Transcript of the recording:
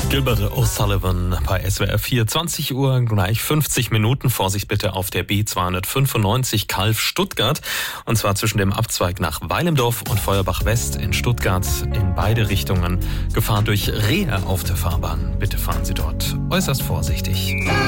Gilbert O'Sullivan bei SWR 4, 20 Uhr, gleich 50 Minuten. Vorsicht bitte auf der B295 Calw-Stuttgart. Und zwar zwischen dem Abzweig nach Weilendorf und Feuerbach West in Stuttgart in beide Richtungen. Gefahr durch Rehe auf der Fahrbahn. Bitte fahren Sie dort äußerst vorsichtig.